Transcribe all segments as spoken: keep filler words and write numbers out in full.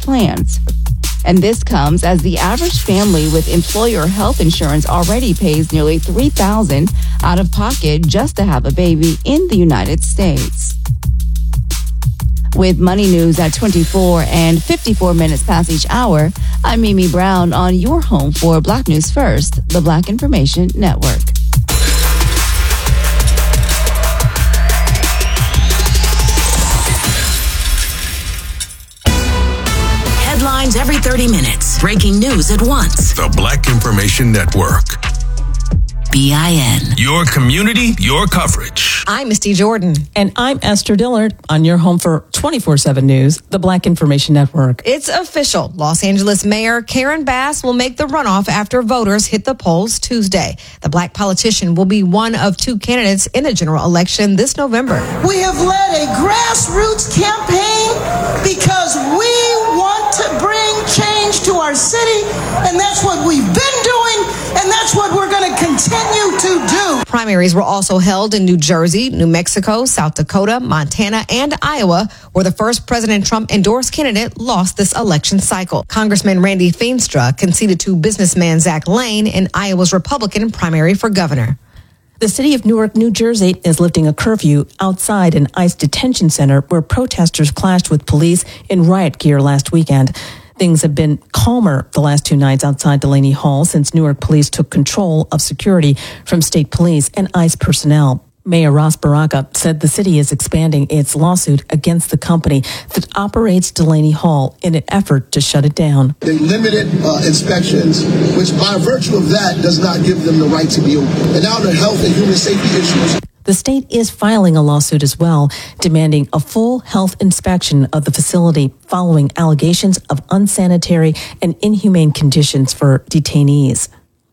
plans. And this comes as the average family with employer health insurance already pays nearly three thousand dollars out of pocket just to have a baby in the United States. With Money News at twenty-four and fifty-four minutes past each hour, I'm Mimi Brown on your home for Black News First, the Black Information Network. Headlines every thirty minutes. Breaking news at once. The Black Information Network. B I N. Your community, your coverage. I'm Misty Jordan. And I'm Esther Dillard on your home for twenty-four seven News, the Black Information Network. It's official. Los Angeles Mayor Karen Bass will make the runoff after voters hit the polls Tuesday. The Black politician will be one of two candidates in the general election this November. We have led a grassroots campaign because we want to bring change to our city, and that's what we've been doing, and that's what we're going to continue to do. Primaries were also held in New Jersey, New Mexico, South Dakota, Montana, and Iowa, where the first President Trump-endorsed candidate lost this election cycle. Congressman Randy Feenstra conceded to businessman Zach Lane in Iowa's Republican primary for governor. The city of Newark, New Jersey is lifting a curfew outside an ICE detention center where protesters clashed with police in riot gear last weekend. Things have been calmer the last two nights outside Delaney Hall since Newark police took control of security from state police and ICE personnel. Mayor Ras Baraka said the city is expanding its lawsuit against the company that operates Delaney Hall in an effort to shut it down. They limited uh, inspections, which by virtue of that does not give them the right to be open. And now the health and human safety issues. The state is filing a lawsuit as well, demanding a full health inspection of the facility following allegations of unsanitary and inhumane conditions for detainees.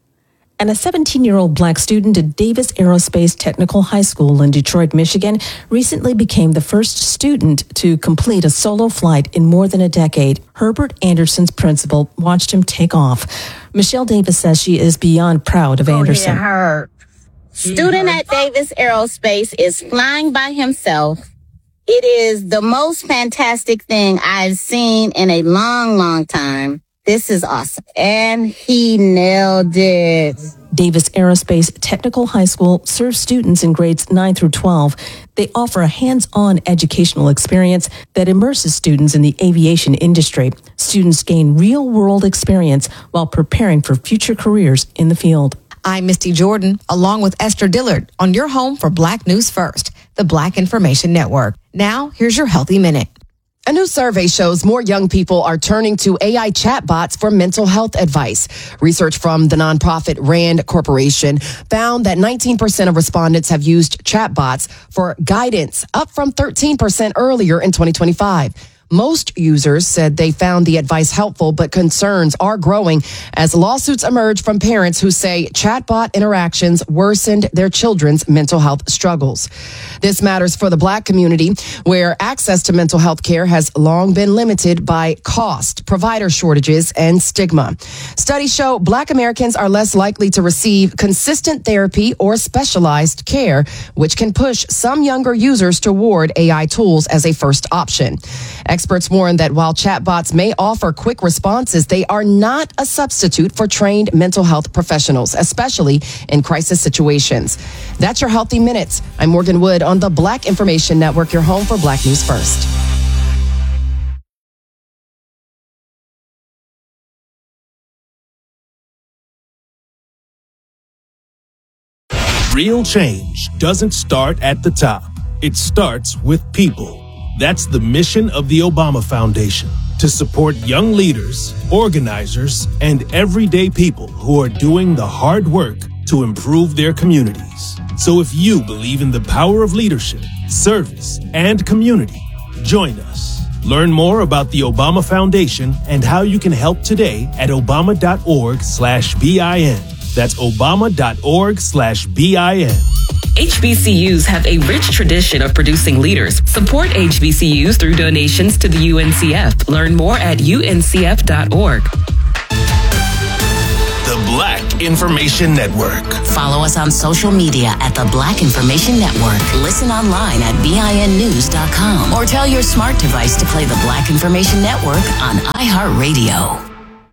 And a seventeen-year-old black student at Davis Aerospace Technical High School in Detroit, Michigan, recently became the first student to complete a solo flight in more than a decade. Herbert Anderson's principal watched him take off. Michelle Davis says she is beyond proud of Anderson. Oh, yeah, her student at Davis Aerospace is flying by himself. It is the most fantastic thing I've seen in a long, long time. This is awesome. And he nailed it. Davis Aerospace Technical High School serves students in grades nine through twelve. They offer a hands-on educational experience that immerses students in the aviation industry. Students gain real-world experience while preparing for future careers in the field. I'm Misty Jordan, along with Esther Dillard, on your home for Black News First, the Black Information Network. Now, here's your Healthy Minute. A new survey shows more young people are turning to A I chatbots for mental health advice. Research from the nonprofit RAND Corporation found that nineteen percent of respondents have used chatbots for guidance, up from thirteen percent earlier in twenty twenty-five. Most users said they found the advice helpful, but concerns are growing as lawsuits emerge from parents who say chatbot interactions worsened their children's mental health struggles. This matters for the Black community, where access to mental health care has long been limited by cost, provider shortages, and stigma. Studies show Black Americans are less likely to receive consistent therapy or specialized care, which can push some younger users toward A I tools as a first option. Experts warn that while chatbots may offer quick responses, they are not a substitute for trained mental health professionals, especially in crisis situations. That's your Healthy Minutes. I'm Morgan Wood on the Black Information Network, your home for Black News First. Real change doesn't start at the top. It starts with people. That's the mission of the Obama Foundation, to support young leaders, organizers, and everyday people who are doing the hard work to improve their communities. So if you believe in the power of leadership, service, and community, join us. Learn more about the Obama Foundation and how you can help today at obama.org slash BIN. That's obama.org slash BIN. H B C Us have a rich tradition of producing leaders. Support H B C Us through donations to the U N C F. Learn more at U N C F dot org. The The Black Information Network. Follow us on social media at The Black Information Network. Listen online at B I N news dot com or tell your smart device to play The Black Information Network on iHeartRadio.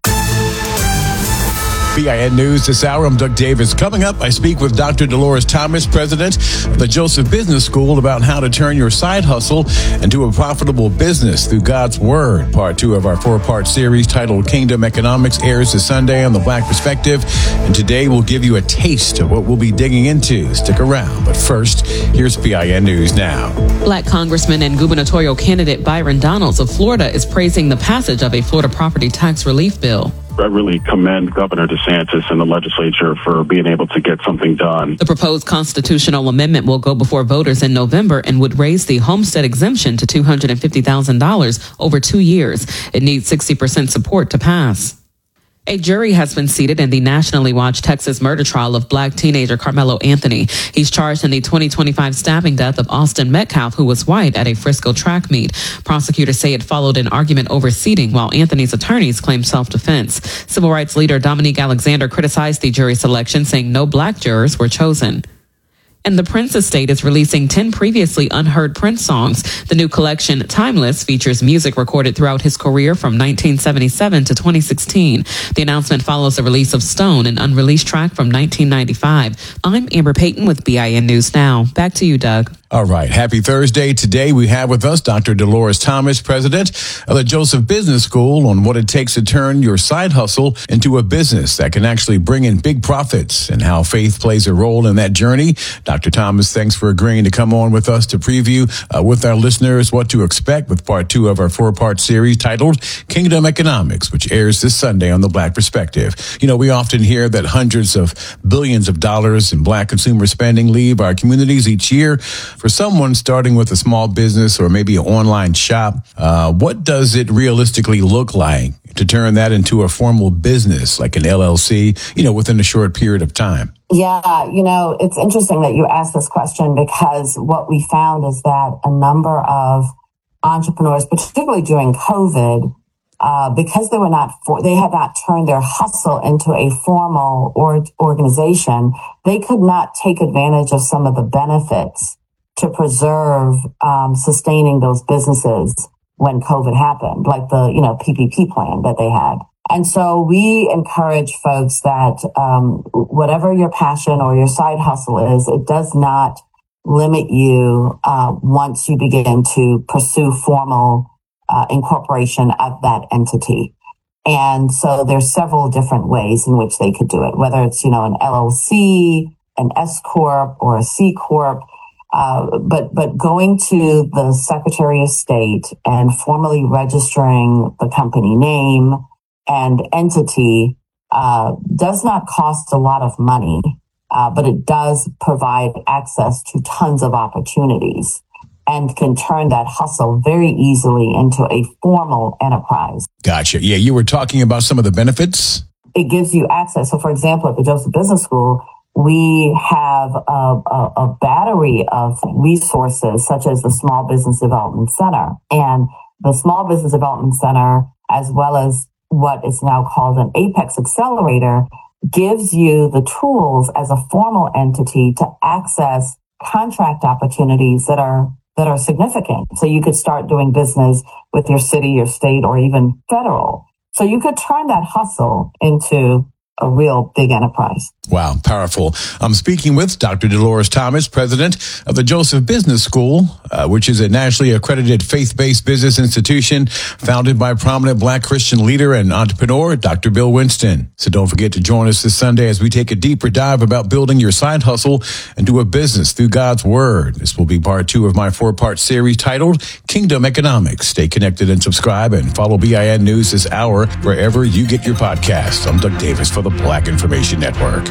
B I N News this hour. I'm Doug Davis. Coming up, I speak with Doctor Dolores Thomas, president of the Joseph Business School, about how to turn your side hustle into a profitable business through God's Word. Part two of our four-part series titled Kingdom Economics airs this Sunday on The Black Perspective. And today we'll give you a taste of what we'll be digging into. Stick around. But first, here's B I N News Now. Black Congressman and gubernatorial candidate Byron Donalds of Florida is praising the passage of a Florida property tax relief bill. I really commend Governor DeSantis and the legislature for being able to get something done. The proposed constitutional amendment will go before voters in November and would raise the homestead exemption to two hundred fifty thousand dollars over two years. It needs sixty percent support to pass. A jury has been seated in the nationally watched Texas murder trial of black teenager Carmelo Anthony. He's charged in the twenty twenty-five stabbing death of Austin Metcalf, who was white, at a Frisco track meet. Prosecutors say it followed an argument over seating, while Anthony's attorneys claim self-defense. Civil rights leader Dominique Alexander criticized the jury selection, saying no black jurors were chosen. And the Prince estate is releasing ten previously unheard Prince songs. The new collection, Timeless, features music recorded throughout his career from nineteen seventy-seven to twenty sixteen. The announcement follows the release of Stone, an unreleased track from nineteen ninety-five. I'm Amber Payton with B I N News Now. Back to you, Doug. All right. Happy Thursday. Today we have with us Doctor Dolores Thomas, president of the Joseph Business School, on what it takes to turn your side hustle into a business that can actually bring in big profits and how faith plays a role in that journey. Doctor Thomas, thanks for agreeing to come on with us to preview uh, with our listeners what to expect with part two of our four-part series titled Kingdom Economics, which airs this Sunday on The Black Perspective. You know, we often hear that hundreds of billions of dollars in black consumer spending leave our communities each year. For someone starting with a small business or maybe an online shop, uh, what does it realistically look like to turn that into a formal business like an L L C, you know, within a short period of time? Yeah, you know, it's interesting that you asked this question, because what we found is that a number of entrepreneurs, particularly during COVID, uh, because they were not, for, they had not turned their hustle into a formal or organization, they could not take advantage of some of the benefits to preserve um, sustaining those businesses when COVID happened, like the, you know, P P P plan that they had. And so we encourage folks that um, whatever your passion or your side hustle is, it does not limit you uh, once you begin to pursue formal uh, incorporation of that entity. And so there's several different ways in which they could do it, whether it's, you know, an L L C, an S Corp, or a C Corp. Uh, but, but going to the Secretary of State and formally registering the company name and entity, uh, does not cost a lot of money, uh, but it does provide access to tons of opportunities and can turn that hustle very easily into a formal enterprise. Gotcha. Yeah, you were talking about some of the benefits. It gives you access. So, for example, at the Joseph Business School, we have a, a, a battery of resources, such as the Small Business Development Center. And the Small Business Development Center, as well as what is now called an Apex Accelerator, gives you the tools as a formal entity to access contract opportunities that are that are significant. So you could start doing business with your city, your state, or even federal. So you could turn that hustle into a real big enterprise. Wow, powerful. I'm speaking with Doctor Dolores Thomas, president of the Joseph Business School, uh, which is a nationally accredited faith-based business institution founded by prominent black Christian leader and entrepreneur, Doctor Bill Winston. So don't forget to join us this Sunday as we take a deeper dive about building your side hustle into a business through God's Word. This will be part two of my four-part series titled Kingdom Economics. Stay connected and subscribe, and follow B I N News this hour wherever you get your podcasts. I'm Doug Davis for the Black Information Network.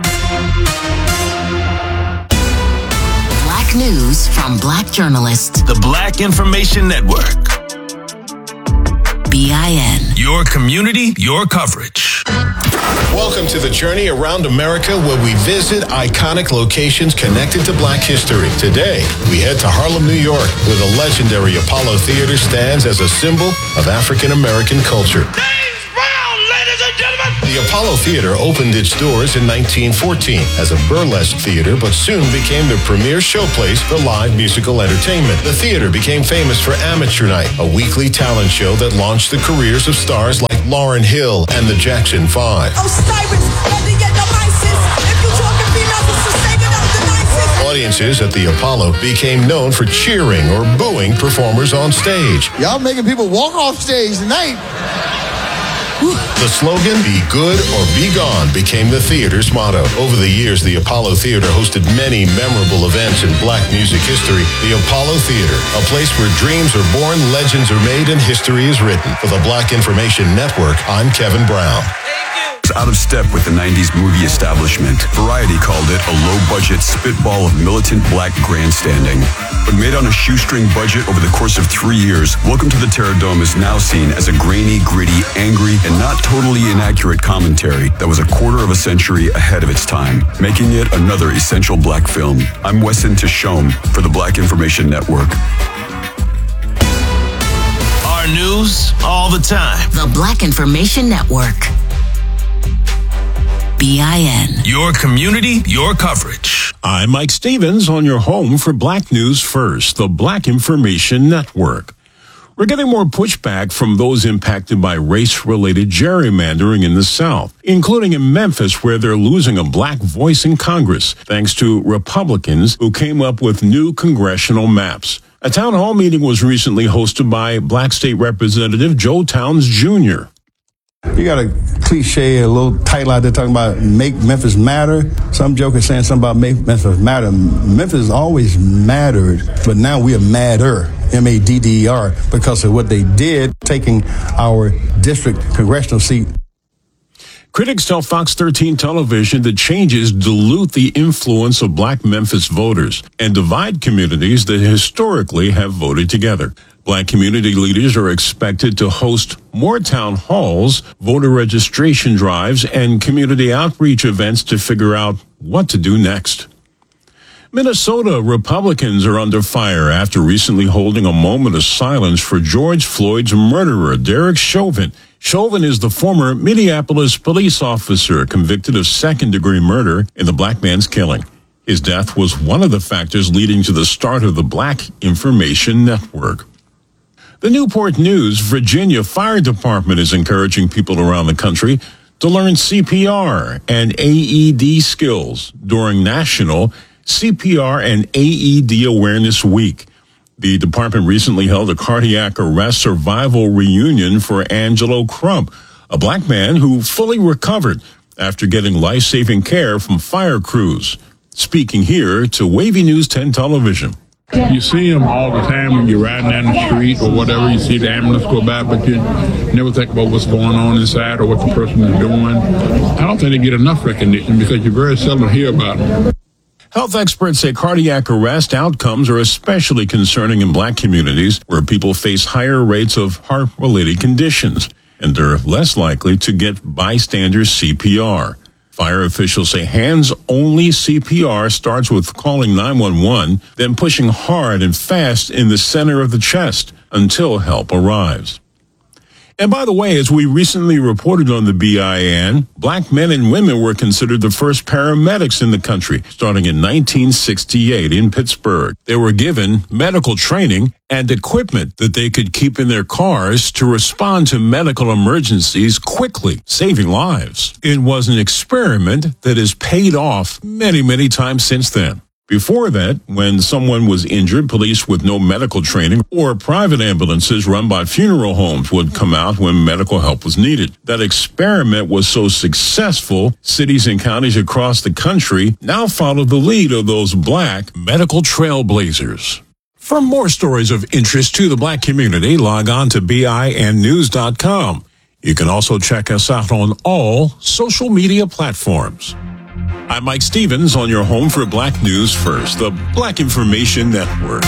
Black news from Black journalists. The Black Information Network. B I N. Your community, your coverage. Welcome to the journey around America, where we visit iconic locations connected to Black history. Today, we head to Harlem, New York, where the legendary Apollo Theater stands as a symbol of African American culture. James Brown, ladies and gentlemen. The Apollo Theater opened its doors in nineteen fourteen as a burlesque theater, but soon became the premier showplace for live musical entertainment. The theater became famous for Amateur Night, a weekly talent show that launched the careers of stars like Lauryn Hill and the Jackson Five. Osiris, let me get the mices. If you talking females, it's to save it up the nicest. Audiences at the Apollo became known for cheering or booing performers on stage. Y'all making people walk off stage tonight. The slogan, "Be good or be gone," became the theater's motto. Over the years, the Apollo Theater hosted many memorable events in black music history. The Apollo Theater, a place where dreams are born, legends are made, and history is written. For the Black Information Network, I'm Kevin Brown. Out of step with the nineties movie establishment, Variety called it a low-budget spitball of militant black grandstanding. But made on a shoestring budget over the course of three years, Welcome to the Terrordome is now seen as a grainy, gritty, angry, and not totally inaccurate commentary that was a quarter of a century ahead of its time, making it another essential black film. I'm Wesson Tishome for the Black Information Network. Our news all the time. The Black Information Network. B I N. Your community, your coverage. I'm Mike Stevens on your home for Black News First, the Black Information Network. We're getting more pushback from those impacted by race-related gerrymandering in the South, including in Memphis, where they're losing a black voice in Congress, thanks to Republicans who came up with new congressional maps. A town hall meeting was recently hosted by Black State Representative Joe Towns Junior You got a cliche, a little title out there talking about make Memphis matter. Some joker saying something about make Memphis matter. Memphis always mattered, but now we are madder, M A D D E R, because of what they did, taking our district congressional seat. Critics tell Fox thirteen television that changes dilute the influence of black Memphis voters and divide communities that historically have voted together. Black community leaders are expected to host more town halls, voter registration drives, and community outreach events to figure out what to do next. Minnesota Republicans are under fire after recently holding a moment of silence for George Floyd's murderer, Derek Chauvin. Chauvin is the former Minneapolis police officer convicted of second-degree murder in the black man's killing. His death was one of the factors leading to the start of the Black Information Network. The Newport News, Virginia Fire Department is encouraging people around the country to learn C P R and A E D skills during National C P R and A E D Awareness Week. The department recently held a cardiac arrest survival reunion for Angelo Crump, a black man who fully recovered after getting life-saving care from fire crews. Speaking here to Wavy News ten Television. You see them all the time when you're riding down the street or whatever. You see the ambulance go by, but you never think about what's going on inside or what the person is doing. I don't think they get enough recognition because you very seldom hear about them. Health experts say cardiac arrest outcomes are especially concerning in black communities where people face higher rates of heart-related conditions, and they're less likely to get bystander C P R. Fire officials say hands-only C P R starts with calling nine one one, then pushing hard and fast in the center of the chest until help arrives. And by the way, as we recently reported on the B I N, black men and women were considered the first paramedics in the country, starting in nineteen sixty-eight in Pittsburgh. They were given medical training and equipment that they could keep in their cars to respond to medical emergencies quickly, saving lives. It was an experiment that has paid off many, many times since then. Before that, when someone was injured, police with no medical training or private ambulances run by funeral homes would come out when medical help was needed. That experiment was so successful, cities and counties across the country now follow the lead of those black medical trailblazers. For more stories of interest to the black community, log on to B I N news dot com. You can also check us out on all social media platforms. I'm Mike Stevens on your home for Black News First, the Black Information Network.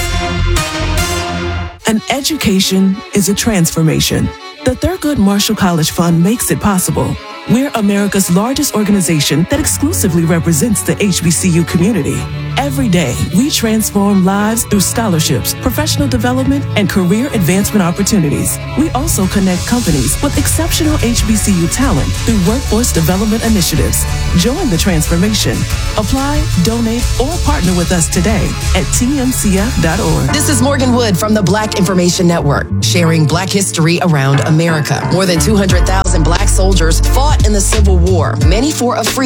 An education is a transformation. The Thurgood Marshall College Fund makes it possible. We're America's largest organization that exclusively represents the H B C U community. Every day, we transform lives through scholarships, professional development, and career advancement opportunities. We also connect companies with exceptional H B C U talent through workforce development initiatives. Join the transformation. Apply, donate, or partner with us today at T M C A dot org. This is Morgan Wood from the Black Information Network, sharing Black history around America. More than two hundred thousand Black soldiers fought in the Civil War, many for a free